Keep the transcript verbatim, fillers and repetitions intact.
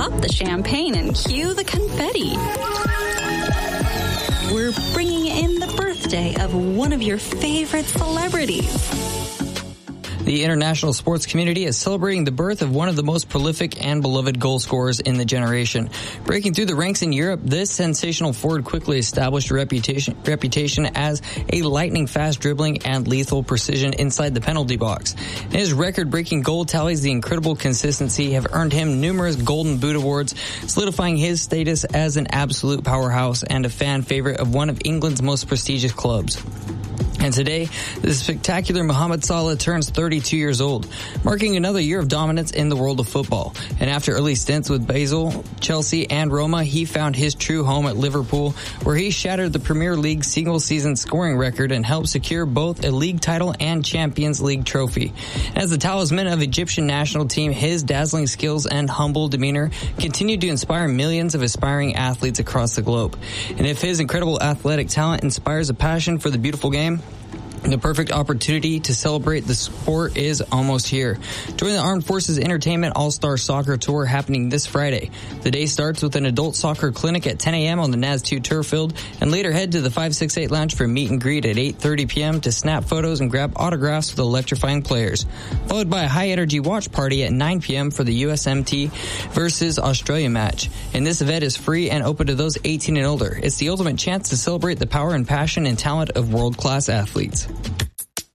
pop the champagne and cue the confetti. We're bringing in the birthday of one of your favorite celebrities. The international sports community is celebrating the birth of one of the most prolific and beloved goal scorers in the generation. Breaking through the ranks in Europe, this sensational forward quickly established a reputation, reputation as a lightning-fast dribbling and lethal precision inside the penalty box. And his record-breaking goal tallies, the incredible consistency, have earned him numerous Golden Boot awards, solidifying his status as an absolute powerhouse and a fan favorite of one of England's most prestigious clubs. And today, the spectacular Mohamed Salah turns thirty-two years old, marking another year of dominance in the world of football. And after early stints with Basel, Chelsea, and Roma, he found his true home at Liverpool, where he shattered the Premier League single-season scoring record and helped secure both a league title and Champions League trophy. As the talisman of Egyptian national team, his dazzling skills and humble demeanor continue to inspire millions of aspiring athletes across the globe. And if his incredible athletic talent inspires a passion for the beautiful game, the perfect opportunity to celebrate the sport is almost here. Join the Armed Forces Entertainment All-Star Soccer Tour happening this Friday. The day starts with an adult soccer clinic at ten a.m. on the N A S two turf field, and later head to the five sixty-eight Lounge for a meet and greet at eight thirty p.m. to snap photos and grab autographs with electrifying players. Followed by a high-energy watch party at nine p.m. for the U S M T versus Australia match. And this event is free and open to those eighteen and older. It's the ultimate chance to celebrate the power and passion and talent of world-class athletes.